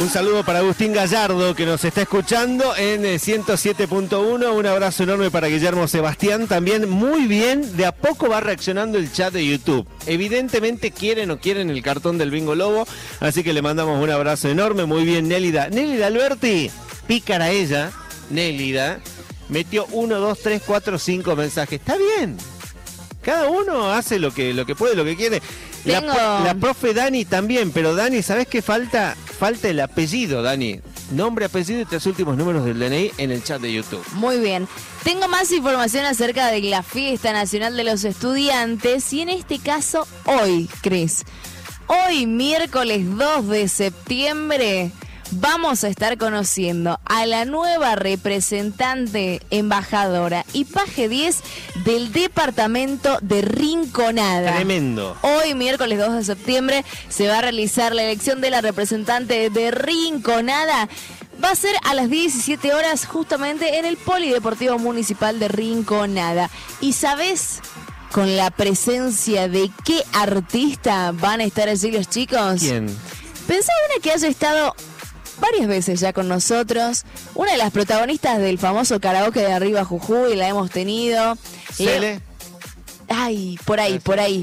Un saludo para Agustín Gallardo, que nos está escuchando en 107.1. Un abrazo enorme para Guillermo Sebastián. También muy bien, de a poco va reaccionando el chat de YouTube. Evidentemente quieren o quieren el cartón del Bingo Lobo, así que le mandamos un abrazo enorme. Muy bien, Nélida. Nélida Alberti, pícara ella, Nélida, metió 1, 2, 3, 4, 5 mensajes. Está bien. Cada uno hace lo que puede, lo que quiere. La profe Dani también, pero Dani, ¿sabés qué falta? Falta el apellido, Dani. Nombre, apellido y 3 últimos números del DNI en el chat de YouTube. Muy bien. Tengo más información acerca de la Fiesta Nacional de los Estudiantes y en este caso hoy, Cris. Hoy, miércoles 2 de septiembre, vamos a estar conociendo a la nueva representante embajadora y paje 10 del departamento de Rinconada. Tremendo. Hoy, miércoles 2 de septiembre, se va a realizar la elección de la representante de Rinconada. Va a ser a las 17 horas justamente en el Polideportivo Municipal de Rinconada. ¿Y sabés con la presencia de qué artista van a estar allí los chicos? ¿Quién? Pensá una que haya estado varias veces ya con nosotros, una de las protagonistas del famoso karaoke de Arriba Jujuy, la hemos tenido. ¿Cele? Ay, por ahí.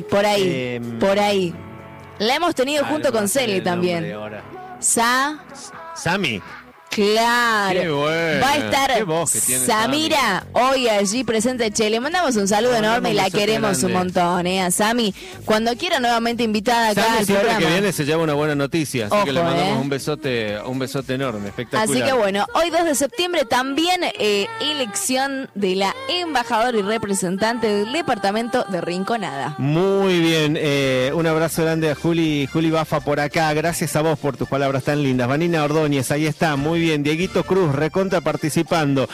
La hemos tenido junto con Cele también. Sami. Claro. Qué bueno. Va a estar Qué voz que tiene Samira hoy allí presente. Che, le mandamos un saludo enorme y la queremos un montón, a Sami. Cuando quiera nuevamente invitada acá Sami al siempre programa. que viene se lleva una buena noticia, así que le mandamos un besote enorme, espectacular. Así que bueno, hoy 2 de septiembre también elección de la embajadora y representante del departamento de Rinconada. Muy bien, un abrazo grande a Juli Bafa por acá, gracias a vos por tus palabras tan lindas. Vanina Ordóñez, ahí está, muy bien. Dieguito Cruz, recontra participando.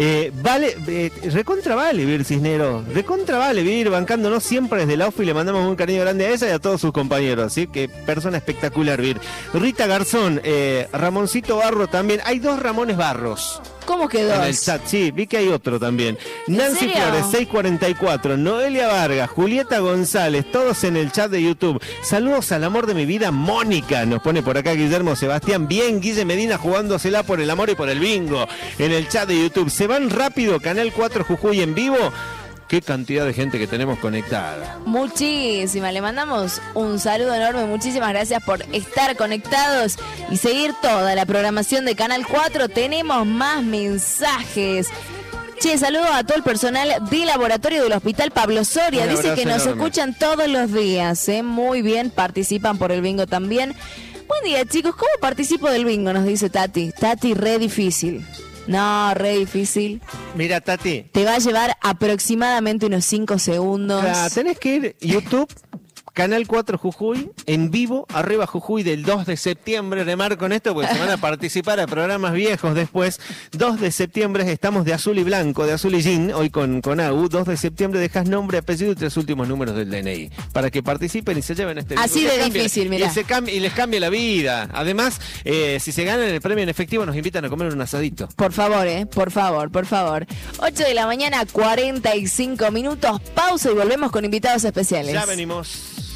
Recontra vale Vir Cisnero, recontra vale Vir bancándonos siempre desde la OFI. Le mandamos un cariño grande a ella y a todos sus compañeros. Así que persona espectacular, Vir. Rita Garzón, Ramoncito Barro también. Hay 2 Ramones Barros. ¿Cómo quedó? En el chat, sí, vi que hay otro también. Nancy Flores, 644, Noelia Vargas, Julieta González, todos en el chat de YouTube. Saludos al amor de mi vida, Mónica. Nos pone por acá Guillermo Sebastián. Bien, Guille Medina jugándosela por el amor y por el bingo. En el chat de YouTube. Se van rápido, Canal 4 Jujuy en vivo. Qué cantidad de gente que tenemos conectada. Muchísima, le mandamos un saludo enorme, muchísimas gracias por estar conectados y seguir toda la programación de Canal 4. Tenemos más mensajes. Che, saludo a todo el personal del laboratorio del Hospital Pablo Soria. Dice que nos escuchan todos los días, muy bien, participan por el bingo también. Buen día, chicos, ¿cómo participo del bingo? Nos dice Tati. Tati, re difícil. No, re difícil. Mira, Tati. Te va a llevar aproximadamente unos 5 segundos. Tenés que ir YouTube, Canal 4 Jujuy, en vivo, Arriba Jujuy del 2 de septiembre. Remarco en esto porque se van a participar a programas viejos después. 2 de septiembre estamos de azul y blanco, de azul y jean, hoy con AU. 2 de septiembre dejas nombre, apellido y 3 últimos números del DNI. Para que participen y se lleven este así libro. de difícil, mirá. Y les cambie la vida. Además, si se ganan el premio en efectivo, nos invitan a comer un asadito. Por favor, por favor. 8 de la mañana, 45 minutos. Pausa y volvemos con invitados especiales. Ya venimos.